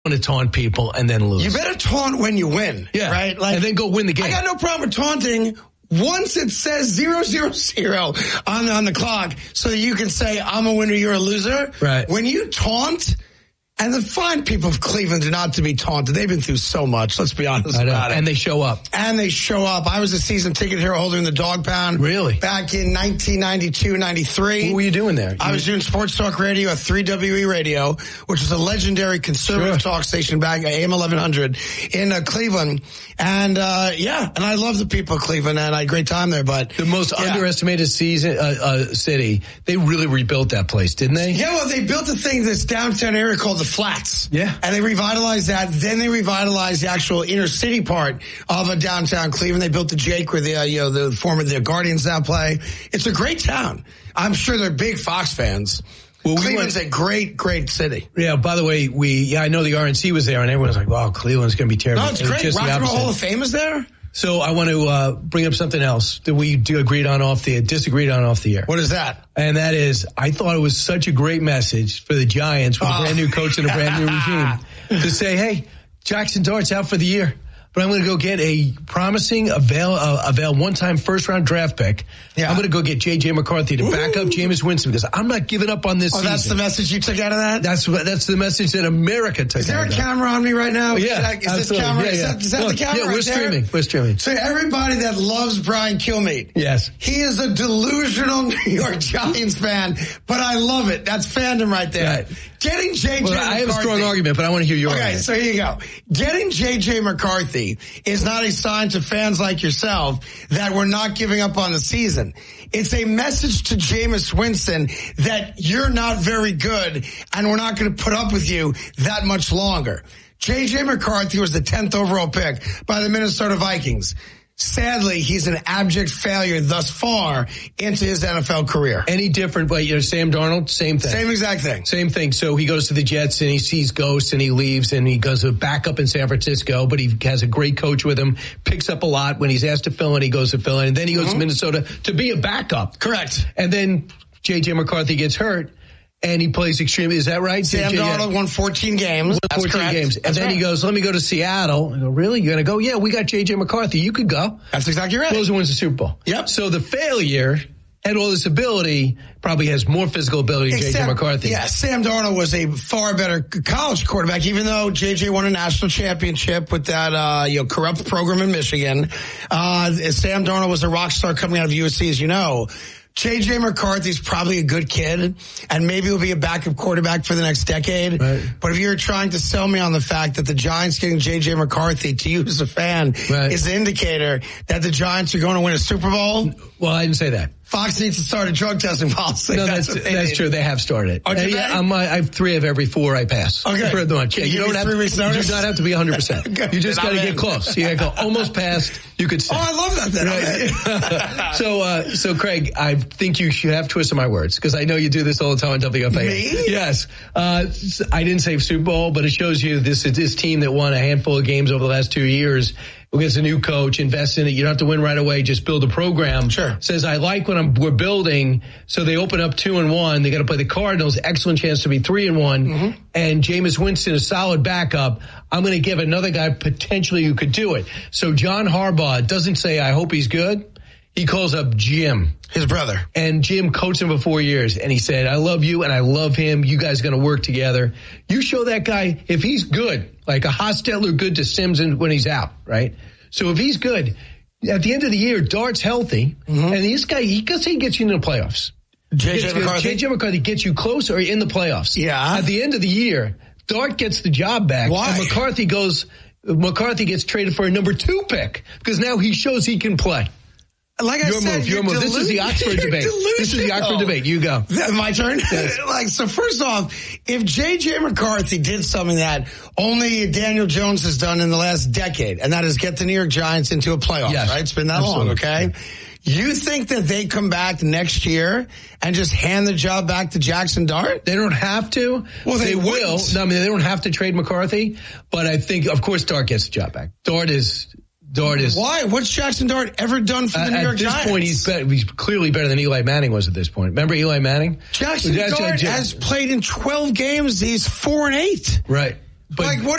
want to taunt people and then lose. You better taunt when you win. Yeah. Right? And then go win the game. I got no problem with taunting once it says 000 on the clock so that you can say, I'm a winner, you're a loser. Right. When you taunt, and the fine people of Cleveland are not to be taunted. They've been through so much. Let's be honest about it. And they show up. I was a season ticket hero holder in the Dog Pound. Really? Back in 1992, 93. What were you doing there? I was doing Sports Talk Radio at 3WE Radio, which was a legendary conservative talk station back at AM 1100 in Cleveland. And, and I love the people of Cleveland, and I had a great time there. But the most underestimated city, they really rebuilt that place, didn't they? Yeah, well, they built a thing, this downtown area called the Flats. Yeah. And they revitalized that. Then they revitalized the actual inner city part of downtown Cleveland. They built the Jake where the Guardians now play. It's a great town. I'm sure they're big Fox fans. Well, Cleveland's a great, great city. Yeah, by the way, I know the RNC was there, and everyone's like, wow, Cleveland's going to be terrible. No, it's great. Rock and Roll Hall of Fame is there? So I want to bring up something else that we disagreed on off the air. What is that? And that is, I thought it was such a great message for the Giants with a brand new coach and a brand new regime to say, hey, Jackson Dart's out for the year, but I'm going to go get a promising Avail one-time first-round draft pick. Yeah. I'm going to go get J.J. McCarthy to back up Jameis Winston because I'm not giving up on this season. That's the message you took out of that? That's the message that America took out of that. Is there a camera on me right now? Yeah, Is this camera? Yeah. Is that the camera Yeah, right there? We're streaming. So everybody that loves Brian Kilmeade. Yes. He is a delusional New York Giants fan, but I love it. That's fandom right there. Right. Getting J.J. McCarthy. I have a strong argument, but I want to hear your argument. Okay, so here you go. Getting J.J. McCarthy is not a sign to fans like yourself that we're not giving up on the season. It's a message to Jameis Winston that you're not very good and we're not going to put up with you that much longer. J.J. McCarthy was the 10th overall pick by the Minnesota Vikings. Sadly, he's an abject failure thus far into his NFL career. Any different, but Sam Darnold, same thing. Same exact thing. Same thing. So he goes to the Jets and he sees ghosts and he leaves and he goes to back up in San Francisco, but he has a great coach with him, picks up a lot. When he's asked to fill in, he goes to fill in, and then he goes to Minnesota to be a backup. Correct. And then J.J. McCarthy gets hurt. And he plays extremely, is that right? Sam Darnold won 14 games. That's 14 games. And then he goes, let me go to Seattle. I go, really? You're going to go? Yeah, we got J.J. McCarthy. You could go. That's exactly right. Goes and wins the Super Bowl. Yep. So the failure had all this ability, probably has more physical ability than J.J. McCarthy. Yeah, Sam Darnold was a far better college quarterback, even though J.J. won a national championship with that corrupt program in Michigan. Sam Darnold was a rock star coming out of USC, as you know. J.J. McCarthy's probably a good kid, and maybe he'll be a backup quarterback for the next decade. Right. But if you're trying to sell me on the fact that the Giants getting J.J. McCarthy, to you as a fan, is an indicator that the Giants are going to win a Super Bowl. Well, I didn't say that. Fox needs to start a drug testing policy. No, that's true. They have started. Oh, I have 3 of every 4 I pass. Okay. You don't have, you do not have to be 100%. You just got to get close. You got to go almost past. You could say. Oh, I love that. Right. So Craig, I think you should have twisted my words because I know you do this all the time on WFA. Me? Yes. I didn't say Super Bowl, but it shows you this team that won a handful of games over the last 2 years. Gets a new coach, invest in it. You don't have to win right away. Just build a program. Sure. Says, I like what we're building. So they open up 2-1. They got to play the Cardinals. Excellent chance to be 3-1. And Jameis Winston, a solid backup. I'm going to give another guy potentially who could do it. So John Harbaugh doesn't say, I hope he's good. He calls up Jim, his brother. And Jim coached him for 4 years. And he said, I love you and I love him. You guys are going to work together. You show that guy, if he's good, like a Hostetler good to Sims when he's out, right? So if he's good, at the end of the year, Dart's healthy. And this guy, he gets you into the playoffs. J.J. McCarthy gets you close or in the playoffs. Yeah. At the end of the year, Dart gets the job back. Why? And McCarthy gets traded for a number 2 pick because now he shows he can play. Like I said, your move. This is the Oxford debate. This is the Oxford debate. You go. My turn? Yes. So first off, if J.J. McCarthy did something that only Daniel Jones has done in the last decade, and that is get the New York Giants into a playoff, right? It's been that long, okay? You think that they come back next year and just hand the job back to Jackson Dart? They don't have to. Well, they will. No, I mean, they don't have to trade McCarthy, but I think, of course, Dart gets the job back. Dart is. Why? What's Jackson Dart ever done for the New York Giants? At this point, he's clearly better than Eli Manning was at this point. Remember Eli Manning? Jackson Dart has played in 12 games. He's 4-8. Right. But like, what